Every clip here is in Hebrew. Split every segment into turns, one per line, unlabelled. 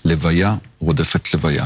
לוויה רודפת לוויה.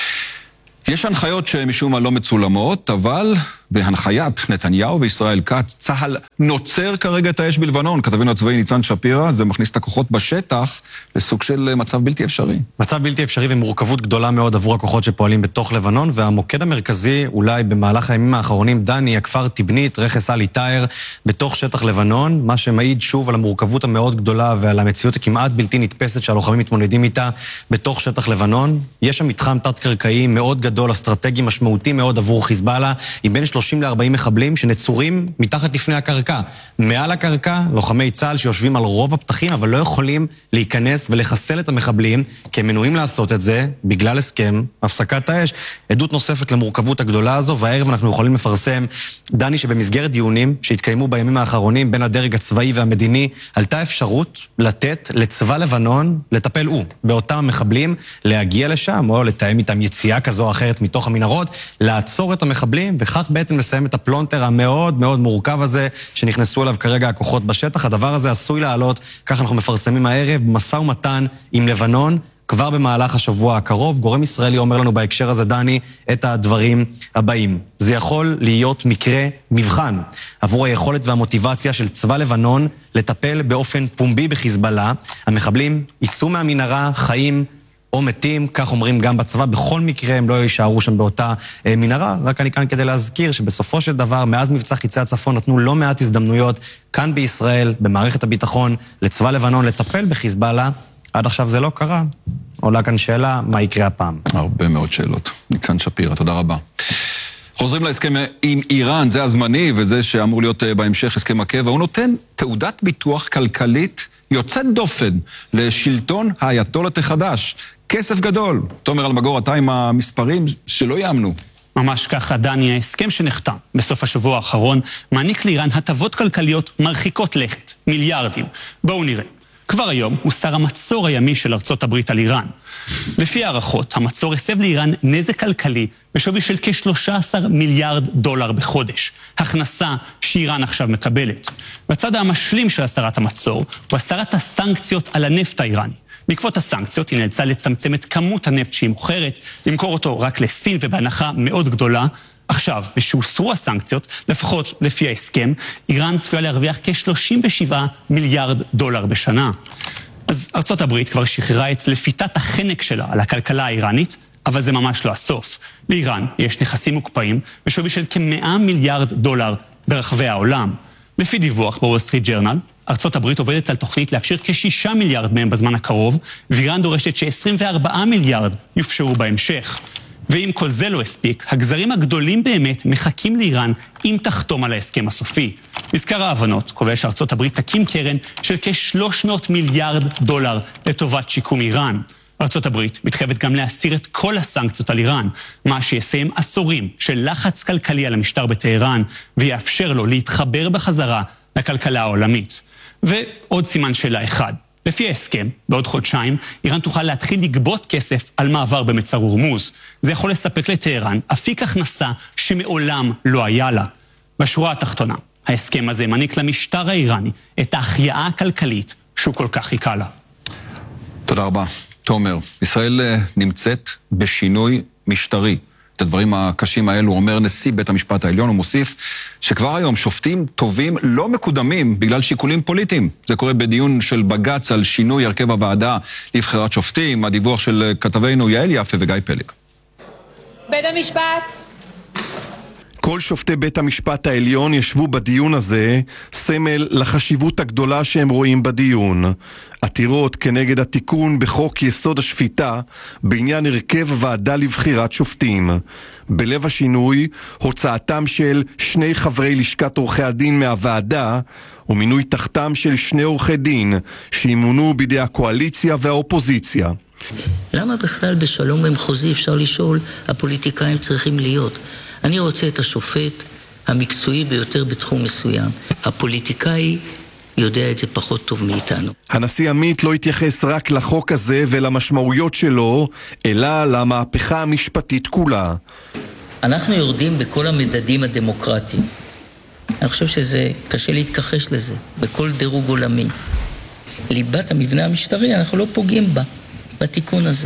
יש הנחיות שמשום מה לא מצולמות, אבל בהנחיית נתניהו וישראל כץ, צהל נוצר כרגע את האש בלבנון. כתבינו הצבאי ניצן שפירא, זה מכניס את הכוחות בשטח לסוג של מצב בלתי אפשרי.
מצב בלתי אפשרי ומורכבות גדולה מאוד עבור הכוחות שפועלים בתוך לבנון, והמוקד המרכזי אולי במהלך הימים האחרונים, דני, הכפר תבנית, רכס אלי טאהר, בתוך שטח לבנון, מה שמעיד שוב על המורכבות המאוד גדולה ועל המציאות הכמעט בלתי נתפסת שהלוחמים מתמודדים איתה בתוך שטח לבנון. יש שם מתחם תת-קרקעי מאוד גדול, אסטרטגי משמעותי מאוד עבור חיזבאללה, עם בין 30 ל-40 מחבלים שנצורים מתחת לפני הקרקע. מעל הקרקע, לוחמי צה"ל שיושבים על רוב הפתחים, אבל לא יכולים להיכנס ולחסל את המחבלים, כי הם מנועים לעשות את זה בגלל הסכם הפסקת האש. עדות נוספת למורכבות הגדולה הזו, והערב אנחנו יכולים לפרסם, דני, שבמסגרת דיונים שהתקיימו בימים האחרונים בין הדרג הצבאי והמדיני, עלתה אפשרות לתת לצבא לבנון לטפל באותם מחבלים, להגיע לשם או לתאם איתם יציאה כזו או אחרת מתוך המנהרות, לעצור את המחבלים, וכך בעצם לסיים את הפלונטר המאוד מאוד מורכב הזה שנכנסו אליו כרגע הכוחות בשטח. הדבר הזה עשוי לעלות, כך אנחנו מפרסמים הערב, משא ומתן עם לבנון, כבר במהלך השבוע הקרוב. גורם ישראלי אומר לנו בהקשר הזה, דני, את הדברים הבאים. זה יכול להיות מקרה מבחן עבור היכולת והמוטיבציה של צבא לבנון לטפל באופן פומבי בחיזבאללה. המחבלים יצאו מהמנהרה חיים או מתים, כך אומרים גם בצבא. בכל מקרה הם לא יישארו שם באותה מנהרה. רק אני כאן כדי להזכיר שבסופו של דבר, מאז מבצע חיצי הצפון, נתנו לא מעט הזדמנויות כאן בישראל, במערכת הביטחון, לצבא לבנון לטפל בחיזבאללה. עד עכשיו זה לא קרה. עולה כאן שאלה, מה יקרה הפעם?
הרבה מאוד שאלות. ניצן שפירא, תודה רבה. חוזרים להסכם עם איראן, זה הזמני, וזה שאמור להיות בהמשך הסכם הקבע. הוא נותן תעודת ביטוח כלכלית יוצאת דופן לשלטון האייתולת החדש. כסף גדול. תומר אלמגור, אתה עם המספרים שלא יאמנו.
ממש ככה, דני, ההסכם שנחתם בסוף השבוע האחרון מעניק לאיראן הטבות כלכליות מרחיקות לכת, מיליארדים. בואו נראה. כבר היום הוסר המצור הימי של ארצות הברית על איראן. לפי הערכות, המצור הסב לאיראן נזק כלכלי בשווי של כ-13 מיליארד דולר בחודש. הכנסה שאיראן עכשיו מקבלת. בצד המשלים של הסרת המצור הוא הסרת הסנקציות על הנפט האיראני. בעקבות הסנקציות היא נאלצה לצמצם את כמות הנפט שהיא מוכרת, למכור אותו רק לסין ובהנחה מאוד גדולה. עכשיו, משהוסרו הסנקציות, לפחות לפי ההסכם, איראן צפויה להרוויח כ-37 מיליארד דולר בשנה. אז ארצות הברית כבר שחררה את לפיתת החנק שלה על הכלכלה האיראנית, אבל זה ממש לא הסוף. לאיראן יש נכסים מוקפאים בשווי של כ-100 מיליארד דולר ברחבי העולם. לפי דיווח בוול סטריט ג'ורנל, ארצות הברית עובדת על תוכנית להפשיר כ-6 מיליארד מהם בזמן הקרוב, ואיראן דורשת ש-24 מיליארד יופשרו בהמשך. ואם כל זה לא הספיק, הגזרים הגדולים באמת מחכים לאיראן אם תחתום על ההסכם הסופי. מזכר ההבנות קובע שארצות הברית תקים קרן של כ-300 מיליארד דולר לטובת שיקום איראן. ארצות הברית מתחייבת גם להסיר את כל הסנקציות על איראן, מה שיסיים עשורים של לחץ כלכלי על המשטר בטהרן, ויאפשר לו להתחבר בחזרה לכלכלה העולמית. ועוד סימן שאלה אחד. לפי ההסכם, בעוד חודשיים, איראן תוכל להתחיל לגבות כסף על מעבר במצר הורמוז. זה יכול לספק לטהרן אפיק הכנסה שמעולם לא היה לה. בשורה התחתונה, ההסכם הזה מעניק למשטר האיראני את ההחייאה הכלכלית שהוא כל כך חיכה לה.
תודה רבה. תומר, ישראל נמצאת בשינוי משטרי. את הדברים הקשים האלו אומר נשיא בית המשפט העליון, הוא מוסיף שכבר היום שופטים טובים לא מקודמים בגלל שיקולים פוליטיים. זה קורה בדיון של בג"ץ על שינוי הרכב הוועדה לבחירת שופטים, הדיווח של כתבינו יעל יפה וגיא פלג.
בית המשפט.
כל שופטי בית המשפט העליון ישבו בדיון הזה, סמל לחשיבות הגדולה שהם רואים בדיון. עתירות כנגד התיקון בחוק יסוד השפיטה בעניין הרכב הוועדה לבחירת שופטים. בלב השינוי, הוצאתם של 2 חברי לשכת עורכי הדין מהוועדה, ומינוי תחתם של 2 עורכי דין שימונו בידי הקואליציה והאופוזיציה.
למה בכלל בשלום במחוזי אפשר לשאול, הפוליטיקאים צריכים להיות? אני רוצה את השופט המקצועי ביותר בתחום מסוים. הפוליטיקאי יודע את זה פחות טוב מאיתנו.
הנשיא עמית לא התייחס רק לחוק הזה ולמשמעויות שלו, אלא למהפכה המשפטית כולה.
אנחנו יורדים בכל המדדים הדמוקרטיים. אני חושב שזה קשה להתכחש לזה, בכל דירוג עולמי. ליבת המבנה המשטרי, אנחנו לא פוגעים בה, בתיקון הזה.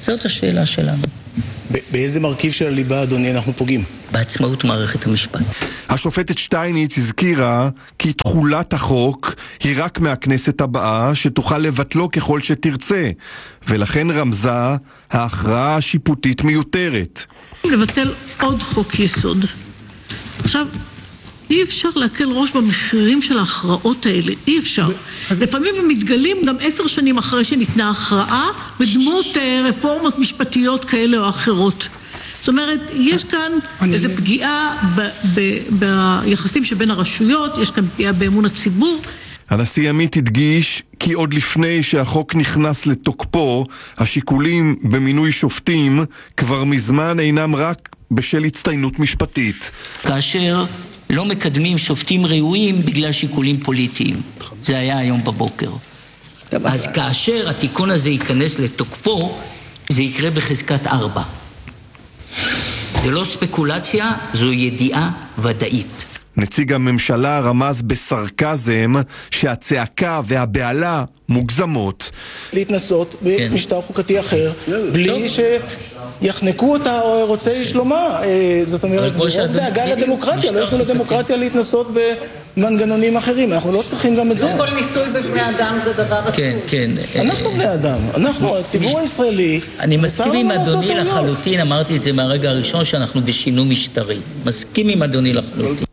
זאת השאלה שלנו.
באיזה מרכיב של הליבה, אדוני, אנחנו פוגעים?
בעצמאות מערכת המשפט.
השופטת שטייניץ הזכירה כי תחולת החוק היא רק מהכנסת הבאה, שתוכל לבטלו ככל שתרצה, ולכן רמזה ההכרעה השיפוטית מיותרת.
לבטל עוד חוק יסוד. עכשיו, אי אפשר להקל ראש במחירים של ההכרעות האלה, אי אפשר. לפעמים הם מתגלים גם 10 שנים אחרי שניתנה הכרעה, בדמות רפורמות משפטיות כאלה או אחרות. זאת אומרת, יש כאן איזו פגיעה ביחסים שבין הרשויות, יש כאן פגיעה באמון הציבור.
הנשיא עמית הדגיש כי עוד לפני שהחוק נכנס לתוקפו, השיקולים במינוי שופטים כבר מזמן אינם רק בשל הצטיינות משפטית.
כאשר לא מקדמים שופטים ראויים בגלל שיקולים פוליטיים. זה היה היום בבוקר. אז כאשר התיקון הזה ייכנס לתוקפו, זה יקרה בחזקת 4. זה לא ספקולציה, זו ידיעה ודאית.
נציג הממשלה רמז בסרקזם שהצעקה והבעלה מוגזמות.
להתנסות במשטר חוקתי אחר, בלי שיחנקו אותה או רוצי שלומה. זאת אומרת, ברוב דאגה לדמוקרטיה, לא ייתנו לדמוקרטיה להתנסות במנגנונים אחרים. אנחנו לא צריכים גם את זה.
לא כל ניסוי בבני אדם זה דבר עצוב.
כן, כן.
אנחנו בני אדם, אנחנו, הציבור הישראלי.
אני מסכים עם אדוני לחלוטין, אמרתי את זה מהרגע הראשון שאנחנו בשינוי משטרי. מסכים עם אדוני לחלוטין.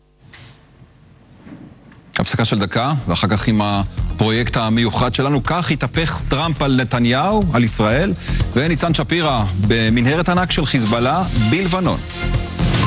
הפסקה של דקה, ואחר כך עם הפרויקט המיוחד שלנו. כך התהפך טראמפ על נתניהו, על ישראל, וניצן שפירא במנהרת ענק של חיזבאללה בלבנון.